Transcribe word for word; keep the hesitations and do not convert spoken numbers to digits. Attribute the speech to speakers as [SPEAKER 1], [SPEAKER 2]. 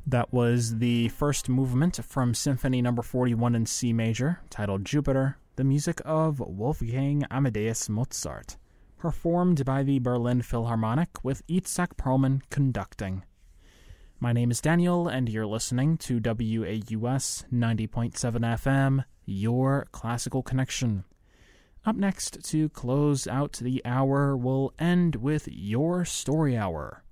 [SPEAKER 1] That was the first movement from Symphony Number forty-one in C major, titled Jupiter, the music of Wolfgang Amadeus Mozart, performed by the Berlin Philharmonic with Itzhak Perlman conducting. My name is Daniel, and you're listening to W A U S ninety point seven F M, Your Classical Connection. Up next, to close out the hour, we'll end with Your Story Hour.